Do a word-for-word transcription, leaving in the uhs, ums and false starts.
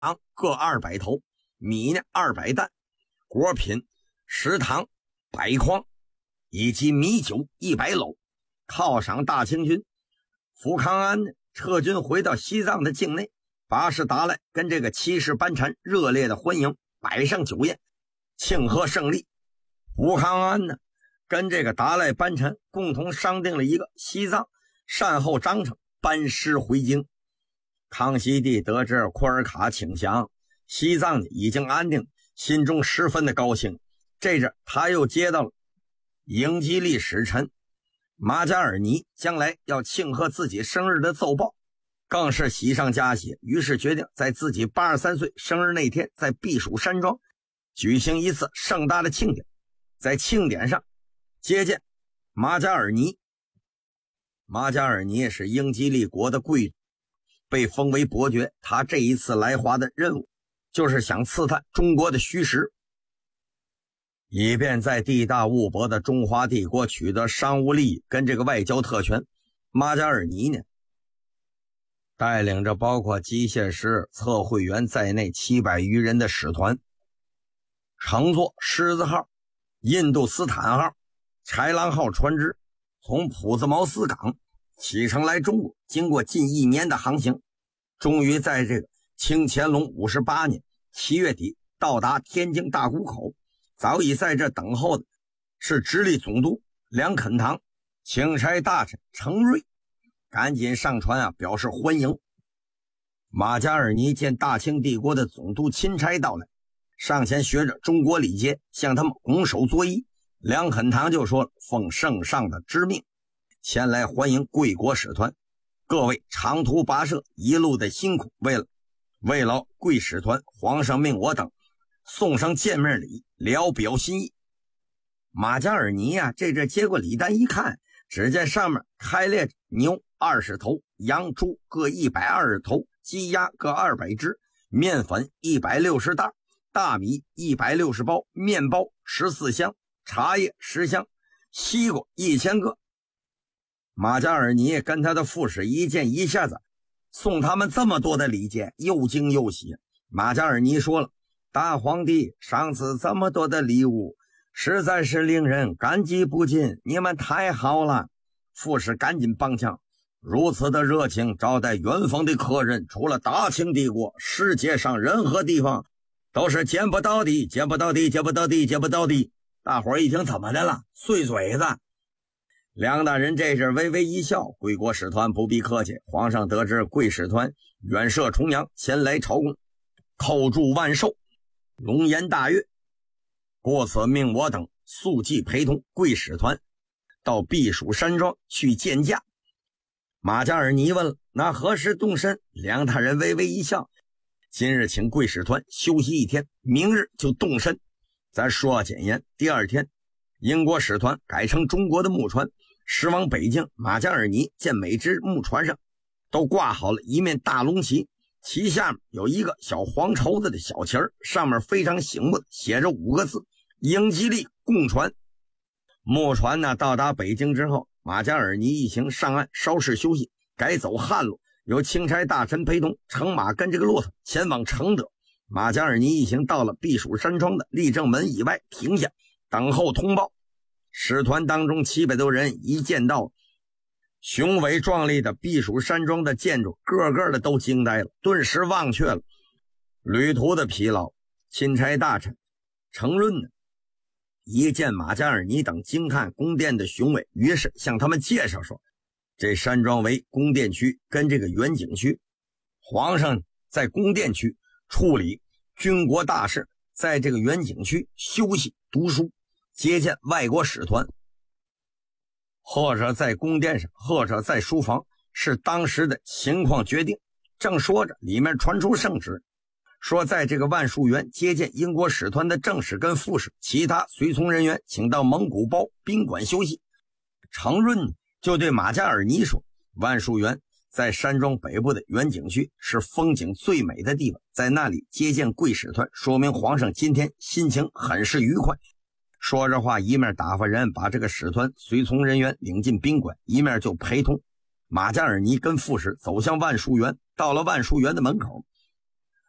各二百头，米呢二百担，果品十糖百筐，以及米酒一百篓，犒赏大清军。福康安呢撤军回到西藏的境内，巴士达赖跟这个七世班禅热烈的欢迎，摆上酒宴庆贺胜利。福康安呢跟这个达赖班禅共同商定了一个西藏善后章程，班师回京。康熙帝得知库尔卡请降，西藏已经安定，心中十分的高兴。这阵他又接到了英吉利使臣马加尔尼将来要庆贺自己生日的奏报，更是喜上加喜，于是决定在自己八十三岁生日那天，在避暑山庄举行一次盛大的庆典。在庆典上接见马加尔尼。马加尔尼是英吉利国的贵族，被封为伯爵。他这一次来华的任务就是想刺探中国的虚实，以便在地大物博的中华帝国取得商务利益跟这个外交特权。马加尔尼呢带领着包括机械师、测绘员在内七百余人的使团，乘坐狮子号、印度斯坦号、豺狼号船只，从普兹茅斯港启程来中国，经过近一年的航行，终于在这个清乾隆五十八年七月底到达天津大沽口。早已在这等候的是直隶总督梁肯堂、钦差大臣程瑞，赶紧上船啊，表示欢迎。马加尔尼见大清帝国的总督钦差到来，上前学着中国礼节向他们拱手作揖。梁肯堂就说了，奉圣上的之命前来欢迎贵国使团，各位长途跋涉一路的辛苦，为了慰劳贵使团，皇上命我等送上见面礼，聊表心意。马加尔尼啊，这这接过礼单一看，只见上面开列着牛二十头，羊猪各一百二十头，鸡鸭各二百只，面粉一百六十袋，大米一百六十包，面包十四箱，茶叶十箱，西瓜一千个。马加尔尼跟他的副使一见，一下子送他们这么多的礼件，又惊又喜。马加尔尼说了，大皇帝赏赐这么多的礼物，实在是令人感激不尽，你们太好了。副使赶紧帮腔，如此的热情招待远方的客人，除了大清帝国，世界上任何地方都是见不到的，见不到的，见不到的，见不到的。大伙儿一听，怎么的了？碎嘴子。梁大人这时微微一笑，贵国使团不必客气，皇上得知贵使团远涉重洋前来朝贡，叩祝万寿，龙颜大悦，故此命我等速即陪同贵使团到避暑山庄去见驾。马加尔尼问了，那何时动身？梁大人微微一笑，今日请贵使团休息一天，明日就动身。咱说简言，第二天英国使团改成中国的木船驶往北京。马加尔尼见每只木船上都挂好了一面大龙旗，旗下面有一个小黄绸子的小旗儿，上面非常醒目的写着五个字：英吉利共船。木船呢到达北京之后，马加尔尼一行上岸稍事休息，改走旱路，由钦差大臣陪同，乘马跟这个骆驼前往承德。马加尔尼一行到了避暑山庄的立正门以外停下等候通报。使团当中七百多人一见到雄伟壮丽的避暑山庄的建筑，个个的都惊呆了，顿时忘却了旅途的疲劳。钦差大臣程润呢一见马加尔尼等惊叹宫殿的雄伟，于是向他们介绍说，这山庄为宫殿区跟这个远景区，皇上在宫殿区处理军国大事，在这个远景区休息读书，接见外国使团，或者在宫殿上，或者在书房，是当时的情况决定。正说着，里面传出圣旨，说在这个万树园接见英国使团的正使跟副使，其他随从人员请到蒙古包宾馆休息。程润就对马加尔尼说，万树园在山庄北部的远景区，是风景最美的地方，在那里接见贵使团，说明皇上今天心情很是愉快。说着话，一面打发人把这个使团随从人员领进宾馆，一面就陪同马加尔尼跟副使走向万树园。到了万树园的门口，